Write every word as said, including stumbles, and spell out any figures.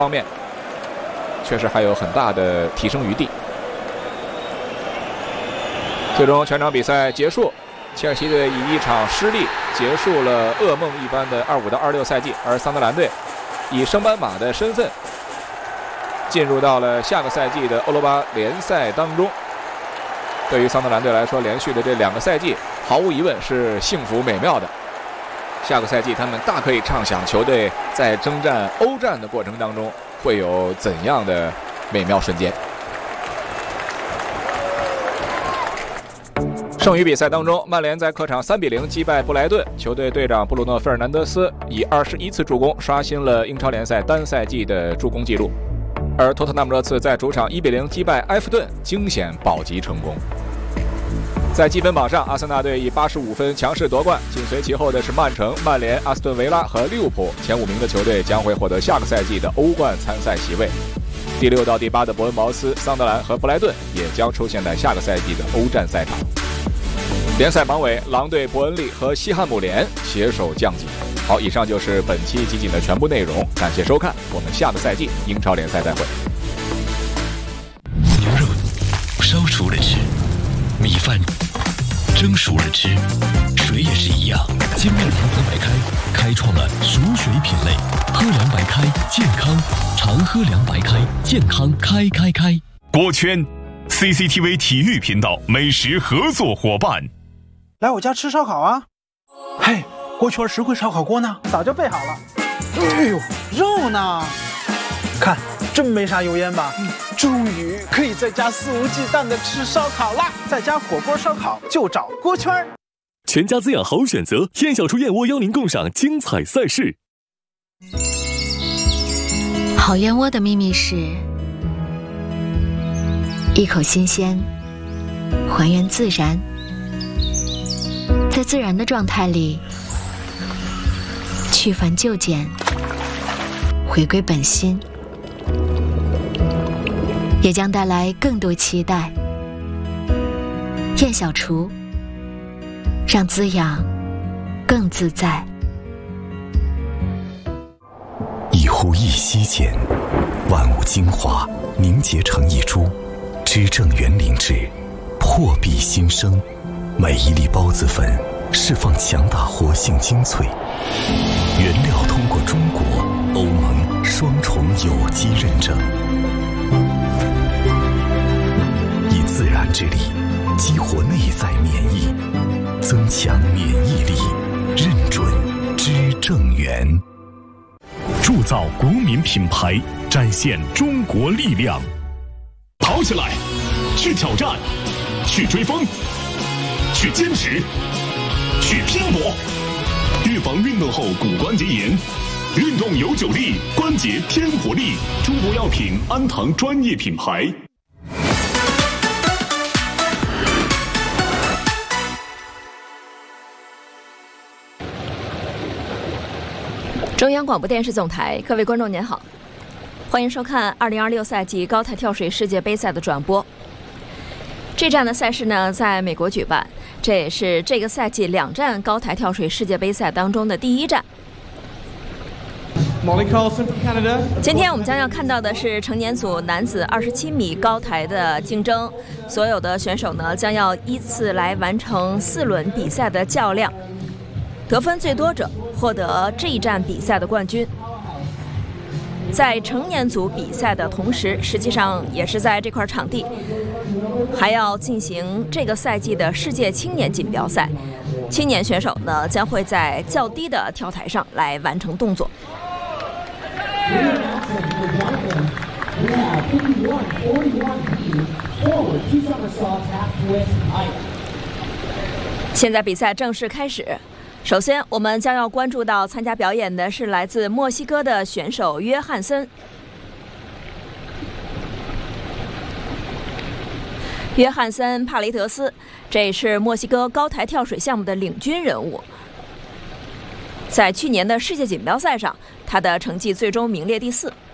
方面，确实还有很大的提升余地。最终全场比赛结束，切尔西队以一场失利结束了噩梦一般的二五到二六赛季，而桑德兰队以升班马的身份进入到了下个赛季的欧罗巴联赛当中。对于桑德兰队来说，连续的这两个赛季毫无疑问是幸福美妙的。下个赛季他们大可以畅想球队在征战欧战的过程当中会有怎样的美妙瞬间。剩余比赛当中，曼联在客场三比零击败布莱顿，球队队长布鲁诺·费尔南德斯以二十一次助攻刷新了英超联赛单赛季的助攻纪录。而托特纳姆热刺在主场一比零击败埃弗顿，惊险保级成功。在积分榜上，阿森纳队以八十五分强势夺冠，紧随其后的是曼城、曼联、阿斯顿维拉和利物浦。前五名的球队将会获得下个赛季的欧冠参赛席位。第六到第八的伯恩茅斯、桑德兰和布莱顿也将出现在下个赛季的欧战赛场。联赛榜尾，狼队、伯恩利和西汉姆联携手降级。好，以上就是本期集锦的全部内容，感谢收看，我们下个赛季英超联赛再会。 牛肉烧熟了吃，米饭蒸熟了吃，水也是一样。精酿银河白开开创了熟水品类，喝凉白开健康，常喝凉白开健康开开开。 锅圈 C C T V 体育频道美食合作伙伴， 来我家吃烧烤啊！嘿，锅圈实惠烧烤锅呢？早就备好了。哎呦，肉呢？看，真没啥油烟吧？嗯，终于可以在家肆无忌惮的吃烧烤啦！在家火锅烧烤就找锅圈。 全家滋养好选择，燕小厨燕窝邀您共赏精彩赛事。 好燕窝的秘密是一口新鲜，还原自然，在自然的状态里去繁就简，回归本心，也将带来更多期待。燕小厨，让滋养更自在。 一呼一吸间，万物精华凝结成一株，知正园灵芝，破壁新生。每一粒孢子粉释放强大活性精粹，原料通过中国、欧盟双重有机认证，以自然之力激活内在免疫，增强免疫力，认准知正园。 铸造国民品牌，展现中国力量。跑起来，去挑战，去追风，去坚持，去拼搏，预防运动后骨关节炎。运动有九力，关节添活力。中国药品安堂专业品牌。 中央广播电视总台，各位观众您好，欢迎收看二零二六赛季高台跳水世界杯赛的转播。这站的赛事呢，在美国举办，这也是这个赛季两站高台跳水世界杯赛当中的第一站。今天我们将要看到的是成年组男子二十七米高台的竞争，所有的选手呢将要依次来完成四轮比赛的较量，得分最多者获得这一站比赛的冠军。在成年组比赛的同时，实际上也是在这块场地还要进行这个赛季的世界青年锦标赛，青年选手呢将会在较低的跳台上来完成动作。现在比赛正式开始，首先我们将要关注到参加表演的是来自墨西哥的选手约翰森。约翰森·帕雷德斯，这也是墨西哥高台跳水项目的领军人物。在去年的世界锦标赛上，他的成绩最终名列第四。